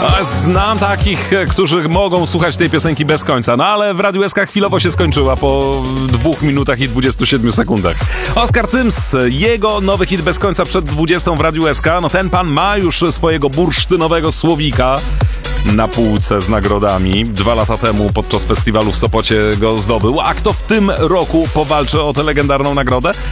Znam takich, którzy mogą słuchać tej piosenki bez końca, no ale w Radiu SK chwilowo się skończyła po 2 minutach i 27 sekundach. Oskar Cyms, jego nowy hit bez końca przed 20 w Radiu SK, no ten pan ma już swojego bursztynowego słowika na półce z nagrodami. 2 lata temu podczas festiwalu w Sopocie go zdobył. A kto w tym roku powalczy o tę legendarną nagrodę?